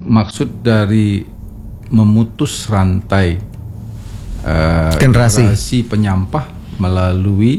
maksud dari memutus rantai generasi penyampah melalui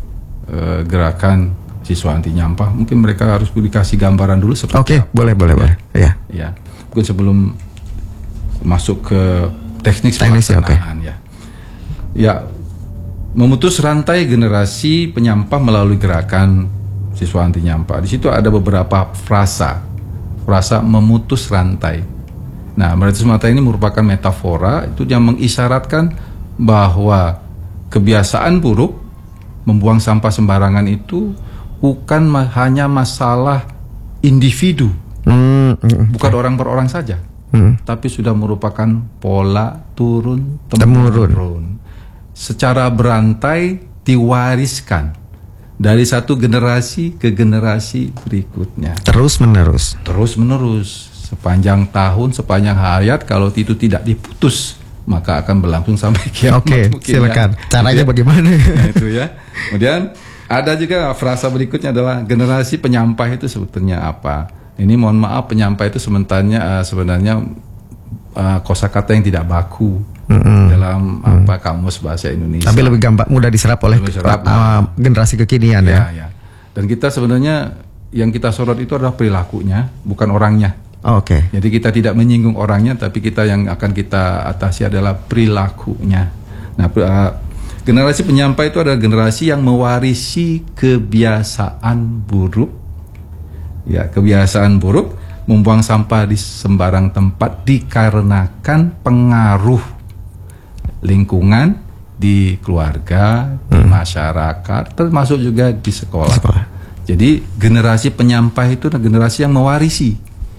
gerakan siswa anti nyampah. Mungkin mereka harus dikasih gambaran dulu seperti apa. Boleh. Ya. Ya. Mungkin sebelum masuk ke teknik pelaksanaan ya. Memutus rantai generasi penyampah melalui gerakan siswa anti nyampah. Di situ ada beberapa frasa memutus rantai. Nah, memutus rantai ini merupakan metafora itu yang mengisyaratkan bahwa kebiasaan buruk membuang sampah sembarangan itu bukan hanya masalah individu, bukan orang per orang saja, tapi sudah merupakan pola turun temurun. Secara berantai diwariskan dari satu generasi ke generasi berikutnya. Terus menerus sepanjang tahun, sepanjang hayat. Kalau itu tidak diputus, maka akan berlangsung sampai kiamat. Silakan. Caranya bagaimana? Nah, itu ya. Kemudian ada juga frasa berikutnya adalah generasi penyampah itu sebetulnya apa? Ini mohon maaf, penyampah itu sebenarnya kosakata yang tidak baku dalam kamus bahasa Indonesia. Tapi lebih gampang, mudah diserap oleh generasi kekinian ya. Dan kita sebenarnya yang kita sorot itu adalah perilakunya, bukan orangnya. Jadi kita tidak menyinggung orangnya, tapi kita yang akan kita atasi adalah perilakunya. Nah, generasi penyampah itu adalah generasi yang mewarisi kebiasaan buruk. Ya, kebiasaan buruk membuang sampah di sembarang tempat dikarenakan pengaruh lingkungan di keluarga, di masyarakat, termasuk juga di sekolah. Jadi generasi penyampah itu adalah generasi yang mewarisi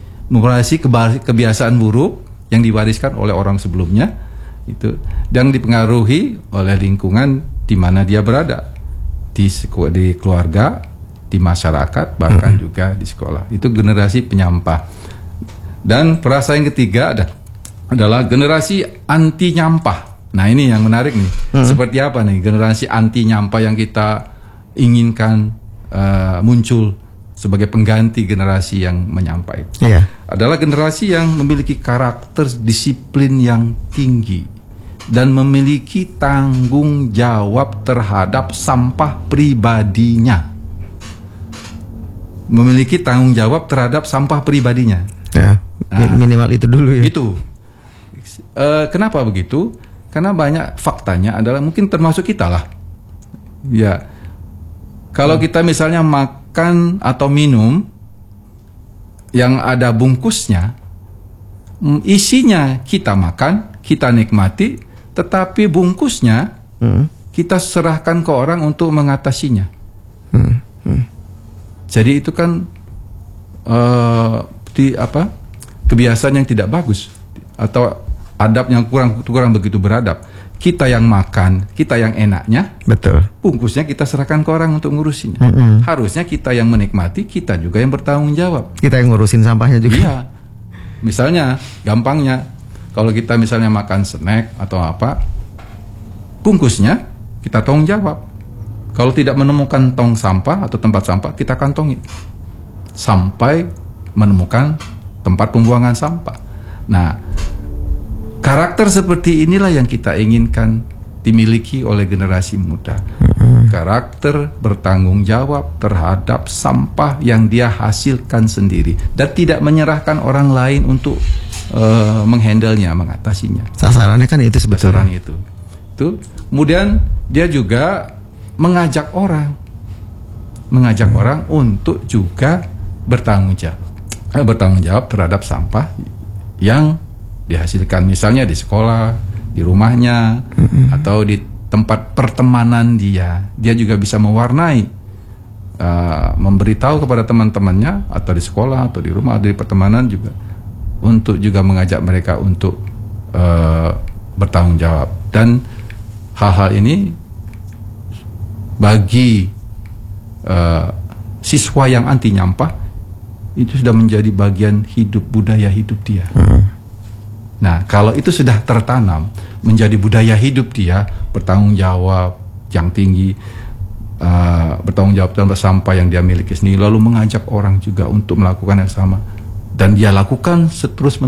kebiasaan buruk yang diwariskan oleh orang sebelumnya itu, dan dipengaruhi oleh lingkungan di mana dia berada, di keluarga, di masyarakat, bahkan juga di sekolah. Itu generasi penyampah. Dan frasa yang ketiga adalah generasi anti nyampah. Nah, ini yang menarik nih. Seperti apa nih generasi anti nyampah yang kita inginkan muncul sebagai pengganti generasi yang menyampah itu? Adalah generasi yang memiliki karakter disiplin yang tinggi dan memiliki tanggung jawab terhadap sampah pribadinya. Memiliki tanggung jawab terhadap sampah pribadinya. Minimal itu dulu ya. Itu. Kenapa begitu? Karena banyak faktanya adalah mungkin termasuk kita lah. Ya. Kalau kita misalnya makan atau minum yang ada bungkusnya, isinya kita makan, kita nikmati, tetapi bungkusnya kita serahkan ke orang untuk mengatasinya. Jadi itu kan kebiasaan yang tidak bagus atau adab yang kurang begitu beradab. Kita yang makan, kita yang enaknya, bungkusnya kita serahkan ke orang untuk ngurusinya. Harusnya kita yang menikmati, kita juga yang bertanggung jawab. Kita yang ngurusin sampahnya juga. Iya. Misalnya, gampangnya, kalau kita misalnya makan snack atau apa, bungkusnya kita tanggung jawab. Kalau tidak menemukan tong sampah atau tempat sampah, kita kantongin sampai menemukan tempat pembuangan sampah. Nah, karakter seperti inilah yang kita inginkan dimiliki oleh generasi muda. Karakter bertanggung jawab terhadap sampah yang dia hasilkan sendiri dan tidak menyerahkan orang lain untuk menghandlenya, mengatasinya. Sasarannya kan itu sebetulnya. Sasaran itu. Kemudian dia juga mengajak orang untuk juga bertanggung jawab terhadap sampah yang dihasilkan, misalnya di sekolah, di rumahnya, atau di tempat pertemanan dia juga bisa mewarnai, memberitahu kepada teman-temannya, atau di sekolah, atau di rumah, atau di pertemanan juga, untuk juga mengajak mereka untuk bertanggung jawab. Dan hal-hal ini bagi siswa yang anti nyampah itu sudah menjadi bagian budaya hidup dia. Nah, kalau itu sudah tertanam menjadi budaya hidup dia, bertanggung jawab yang tinggi, bertanggung jawab terhadap sampah yang dia miliki sendiri, lalu mengajak orang juga untuk melakukan yang sama, dan dia lakukan